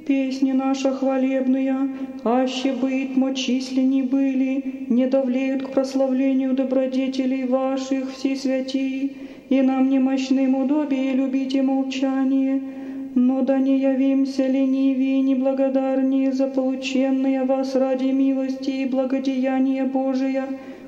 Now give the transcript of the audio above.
Песни наша хвалебная, аще быт мочислени были, не довлеют к прославлению добродетелей ваших, все святии, и нам немощным удобие любите молчание, но да не явимся ленивее и неблагодарнее за полученное вас ради милости и благодеяния Божия,